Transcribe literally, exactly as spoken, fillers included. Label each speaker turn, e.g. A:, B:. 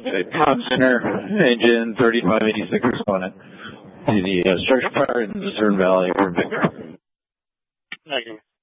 A: Comm Center, engine thirty-five eighty-six respondent. The uh, structure fire in the Cern Valley for Victor.
B: Negative.